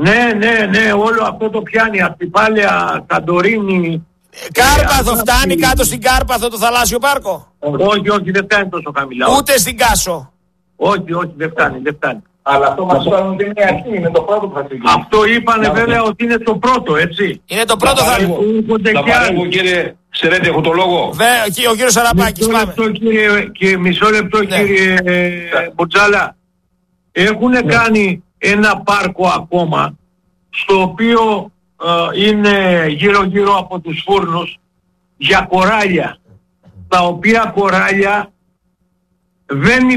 Ναι, όλο αυτό το πιάνει. Αστυπάλαια, Σαντορίνη. Κάρπαθο φτάνει κάτω στην Κάρπαθο το θαλάσσιο πάρκο? Όχι, δεν φτάνει τόσο χαμηλά. Ούτε στην Κάσο? Όχι, δεν φτάνει. Αλλά αυτό μας είπαν ότι είναι αρχή, είναι το πρώτο που θα ξεκινήσει. Αυτό είπανε βέβαια ότι είναι το πρώτο, έτσι. Είναι το πρώτο θα πω. Θα παρέμβω κύριε Σερέτη, έχω το λόγο. Ο κύριος Σαραπάκης, πάμε. Μισό λεπτό κύριε Μπουρτζάλα. Έχουν κάνει ένα πάρκο ακόμα, στο οποίο είναι γύρω από τους φούρνους, για κοράλια. Τα οποία κοράλια δεν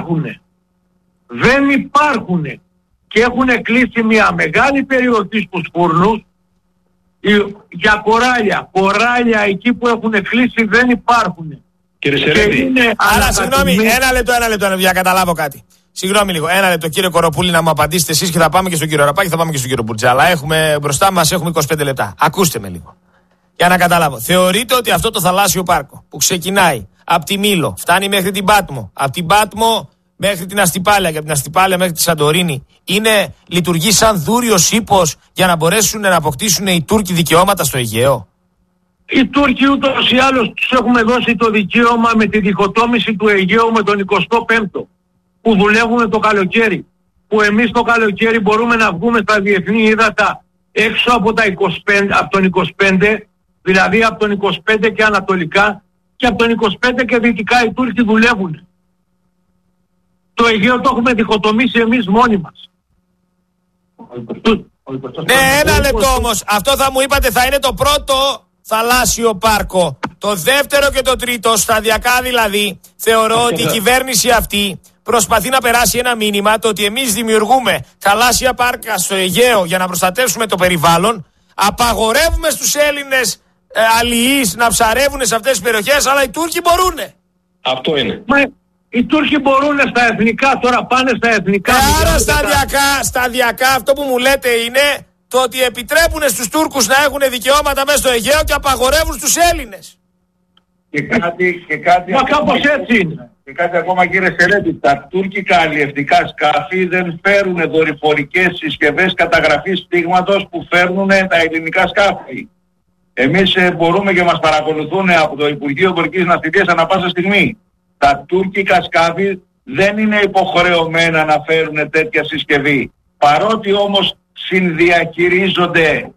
υπάρχουν και έχουν κλείσει μια μεγάλη περιοχή στους φούρνους για κοράλια εκεί που έχουν κλείσει δεν υπάρχουν. Κύριε Σερέτη, αλλά συγγνώμη, ένα λεπτό για να καταλάβω κάτι. Συγγνώμη λίγο, ένα λεπτό κύριε Κοροπούλη να μου απαντήσετε εσείς και θα πάμε και στον κύριο Ραπάκη, θα πάμε και στον κύριο Μπουρτζάλα. Μπροστά μας έχουμε 25 λεπτά. Ακούστε με λίγο. Για να καταλάβω. Θεωρείτε ότι αυτό το θαλάσσιο πάρκο που ξεκινάει από τη Μήλο, φτάνει μέχρι την Πάτμο, από την Πάτμο μέχρι την Αστυπάλαια και από την Αστυπάλαια μέχρι τη Σαντορίνη, λειτουργεί σαν δούριος ύπος για να μπορέσουν να αποκτήσουν οι Τούρκοι δικαιώματα στο Αιγαίο? Οι Τούρκοι ούτως ή άλλως τους έχουμε δώσει το δικαίωμα με τη διχοτόμηση του Αιγαίου με τον 25ο, που δουλεύουμε το καλοκαίρι. Που εμείς το καλοκαίρι μπορούμε να βγούμε στα διεθνή ύδατα έξω από τον 25, δηλαδή από τον 25 και ανατολικά, και από τον 25 και δυτικά οι Τούρκοι δουλεύουν. Το Αιγαίο το έχουμε διχοτομήσει εμείς μόνοι μας. Ναι, ένα λεπτό όμως. Αυτό θα μου είπατε θα είναι το πρώτο θαλάσσιο πάρκο. Το δεύτερο και το τρίτο, σταδιακά δηλαδή, θεωρώ ότι η κυβέρνηση αυτή προσπαθεί να περάσει ένα μήνυμα, το ότι εμείς δημιουργούμε θαλάσσια πάρκα στο Αιγαίο για να προστατεύσουμε το περιβάλλον, απαγορεύουμε στους Έλληνες αλληλείς να ψαρεύουν σε αυτές τις περιοχές, αλλά οι Τούρκοι μπορούνε. Αυτό είναι. Οι Τούρκοι μπορούν στα εθνικά, τώρα πάνε στα εθνικά. Άρα σταδιακά αυτό που μου λέτε είναι το ότι επιτρέπουν στους Τούρκους να έχουν δικαιώματα μέσα στο Αιγαίο και απαγορεύουν στους Έλληνες. Και κάτι μα κάπως έτσι είναι. Και κάτι ακόμα κύριε Σερέτη, τα τουρκικά αλλιευτικά σκάφη δεν φέρουν δορυφορικές συσκευές καταγραφής στίγματος που φέρνουν τα ελληνικά σκάφη. Εμείς μπορούμε και μας παρακολουθούν από το Υπουργείο Εμπορικής Ναυτιλίας ανά πάσα στιγμή. Τα τουρκικά σκάφη δεν είναι υποχρεωμένα να φέρουν τέτοια συσκευή. Παρότι όμως συνδιαχειρίζονται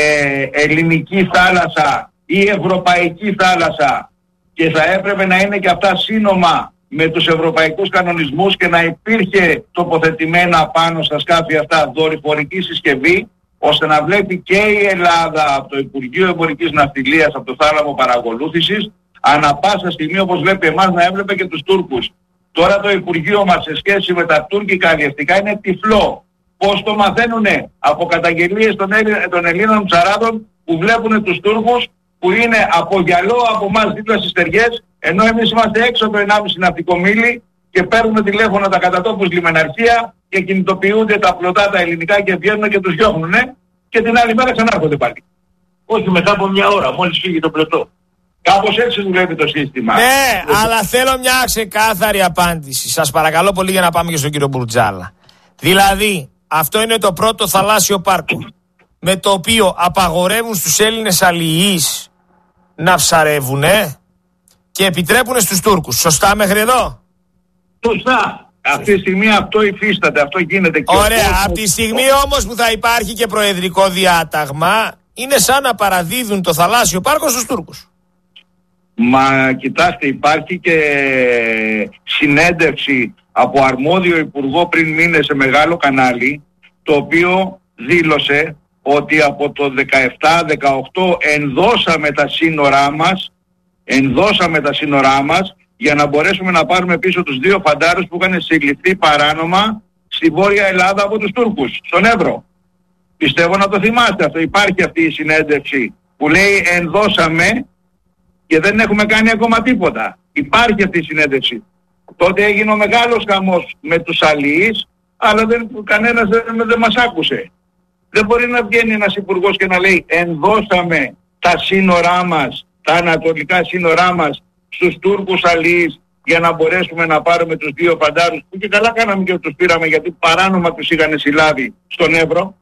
ελληνική θάλασσα ή ευρωπαϊκή θάλασσα και θα έπρεπε να είναι και αυτά σύνομα με τους ευρωπαϊκούς κανονισμούς και να υπήρχε τοποθετημένα πάνω στα σκάφη αυτά δορυφορική συσκευή, ώστε να βλέπει και η Ελλάδα από το Υπουργείο Εμπορικής Ναυτιλίας, από το θάλαμο παρακολούθησης, ανά πάσα στιγμή όπως βλέπει εμάς να έβλεπε και τους Τούρκους. Τώρα το Υπουργείο μας σε σχέση με τα τουρκικά αλλιευτικά είναι τυφλό. Πώς το μαθαίνουνε? Από καταγγελίες των Ελλήνων ψαράδων που βλέπουν τους Τούρκους που είναι από γυαλό από εμάς δίπλα στις στεριές, ενώ εμείς είμαστε έξω από το 1,5 ναυτικό μίλι και παίρνουν τηλέφωνα τα κατατόπους λιμεναρχεία και κινητοποιούνται τα πλωτά τα ελληνικά και βγαίνουν και τους διώχνουν και την άλλη μέρα ξανάρχονται πάλι. Όχι, μετά από μια ώρα, μόλις φύγει το πλωτό. Κάπως έτσι δουλεύει το σύστημα. Ναι, αλλά θέλω μια ξεκάθαρη απάντηση. Σας παρακαλώ πολύ για να πάμε και στον κύριο Μπουρτζάλα. Δηλαδή, αυτό είναι το πρώτο θαλάσσιο πάρκο με το οποίο απαγορεύουν στους Έλληνες αλληλείς να ψαρεύουνε και επιτρέπουν στους Τούρκους. Σωστά μέχρι εδώ? Σωστά. Αυτή τη στιγμή αυτό υφίσταται, αυτό γίνεται και ωραία, από τη στιγμή όμως που θα υπάρχει και προεδρικό διάταγμα, είναι σαν να παραδίδουν το θαλάσσιο πάρκο στους Τούρκους. Μα κοιτάξτε, υπάρχει και συνέντευξη από αρμόδιο υπουργό πριν μήνες σε μεγάλο κανάλι, το οποίο δήλωσε ότι από το 17-18 ενδώσαμε τα σύνορά μας για να μπορέσουμε να πάρουμε πίσω τους 2 φαντάρους που είχαν συλληφθεί παράνομα στη Βόρεια Ελλάδα από τους Τούρκους, στον Εύρο. Πιστεύω να το θυμάστε αυτό. Υπάρχει αυτή η συνέντευξη που λέει ενδώσαμε και δεν έχουμε κάνει ακόμα τίποτα. Υπάρχει αυτή η συνέντευξη. Τότε έγινε ο μεγάλος χαμός με τους αλληλείς, αλλά κανένας δεν μας άκουσε. Δεν μπορεί να βγαίνει ένας υπουργός και να λέει ενδώσαμε τα σύνορά μας, τα ανατολικά σύνορά μας στους Τούρκους αλληλείς για να μπορέσουμε να πάρουμε τους 2 φαντάρους που και καλά κάναμε και τους πήραμε γιατί παράνομα τους είχαν συλλάβει στον Εύρο.